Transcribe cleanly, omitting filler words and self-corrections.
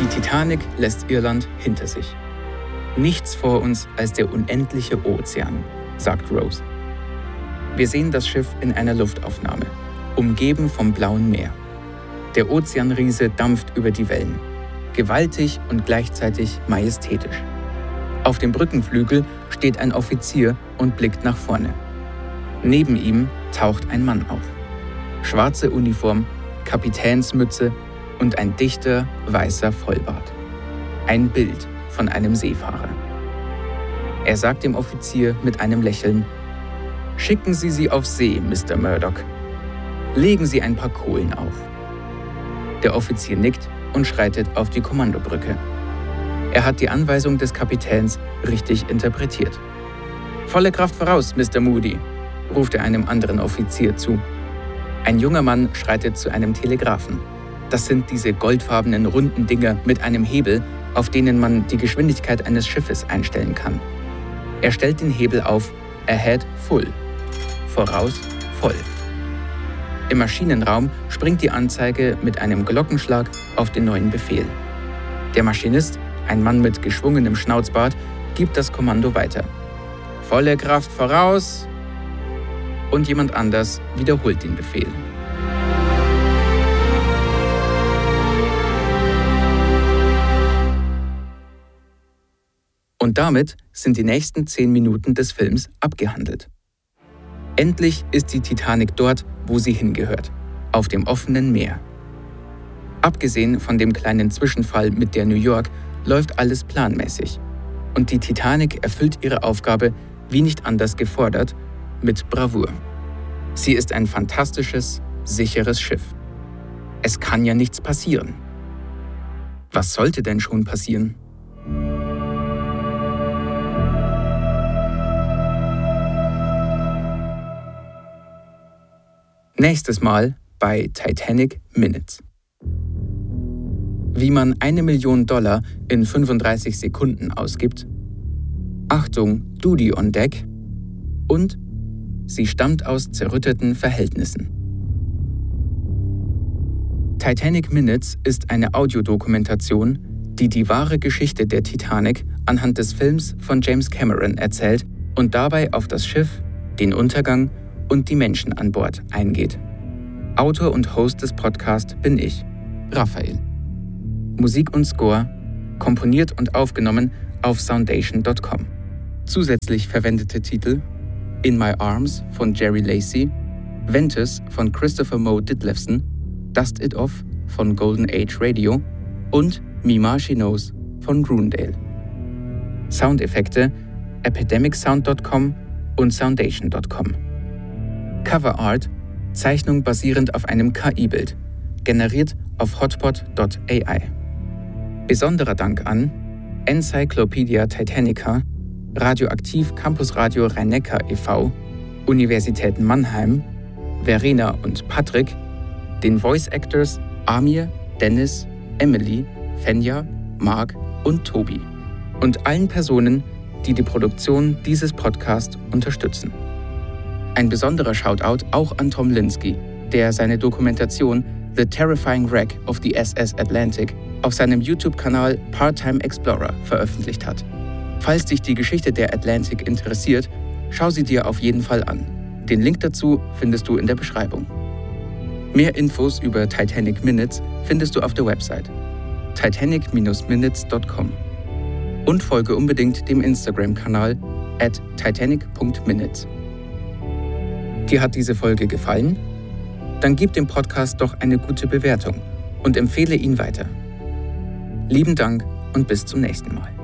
Titanic lässt Irland hinter sich. Nichts vor uns als der unendliche Ozean, sagt Rose. Wir sehen das Schiff in einer Luftaufnahme, umgeben vom blauen Meer. Der Ozeanriese dampft über die Wellen, gewaltig und gleichzeitig majestätisch. Auf dem Brückenflügel steht ein Offizier und blickt nach vorne. Neben ihm taucht ein Mann auf. Schwarze Uniform, Kapitänsmütze und ein dichter, weißer Vollbart. Ein Bild von einem Seefahrer. Er sagt dem Offizier mit einem Lächeln: »Schicken Sie sie auf See, Mr. Murdoch. Legen Sie ein paar Kohlen auf.« Der Offizier nickt und schreitet auf die Kommandobrücke. Er hat die Anweisung des Kapitäns richtig interpretiert. »Volle Kraft voraus, Mr. Moody«, ruft er einem anderen Offizier zu. Ein junger Mann schreitet zu einem Telegraphen. Das sind diese goldfarbenen runden Dinger mit einem Hebel, auf denen man die Geschwindigkeit eines Schiffes einstellen kann. Er stellt den Hebel auf Ahead Full, voraus voll. Im Maschinenraum springt die Anzeige mit einem Glockenschlag auf den neuen Befehl. Der Maschinist, ein Mann mit geschwungenem Schnauzbart, gibt das Kommando weiter. Volle Kraft voraus. Und jemand anders wiederholt den Befehl. Und damit sind die nächsten 10 Minuten des Films abgehandelt. Endlich ist die Titanic dort, wo sie hingehört, auf dem offenen Meer. Abgesehen von dem kleinen Zwischenfall mit der New York läuft alles planmäßig. Und die Titanic erfüllt ihre Aufgabe, wie nicht anders gefordert, mit Bravour. Sie ist ein fantastisches, sicheres Schiff. Es kann ja nichts passieren. Was sollte denn schon passieren? Nächstes Mal bei Titanic Minutes. Wie man $1 Million in 35 Sekunden ausgibt. Achtung, Dudi on Deck. Und sie stammt aus zerrütteten Verhältnissen. Titanic Minutes ist eine Audiodokumentation, die die wahre Geschichte der Titanic anhand des Films von James Cameron erzählt und dabei auf das Schiff, den Untergang und die Menschen an Bord eingeht. Autor und Host des Podcasts bin ich, Raphael. Musik und Score komponiert und aufgenommen auf soundation.com. Zusätzlich verwendete Titel: In My Arms von Jerry Lacey, Ventus von Christopher Moe Ditlevson, Dust It Off von Golden Age Radio und Mima She Knows von Grundale. Soundeffekte epidemicsound.com und soundation.com. Coverart, Zeichnung basierend auf einem KI-Bild, generiert auf hotpot.ai. Besonderer Dank an Encyclopedia Titanica, Radioaktiv Campus Radio Rhein-Neckar e.V., Universitäten Mannheim, Verena und Patrick, den Voice Actors Amir, Dennis, Emily, Fenja, Marc und Tobi und allen Personen, die die Produktion dieses Podcasts unterstützen. Ein besonderer Shoutout auch an Tom Linsky, der seine Dokumentation The Terrifying Wreck of the SS Atlantic auf seinem YouTube-Kanal Part-Time Explorer veröffentlicht hat. Falls dich die Geschichte der Atlantic interessiert, schau sie dir auf jeden Fall an. Den Link dazu findest du in der Beschreibung. Mehr Infos über Titanic Minutes findest du auf der Website titanic-minutes.com und folge unbedingt dem Instagram-Kanal @titanic.minutes. Dir hat diese Folge gefallen? Dann gib dem Podcast doch eine gute Bewertung und empfehle ihn weiter. Lieben Dank und bis zum nächsten Mal.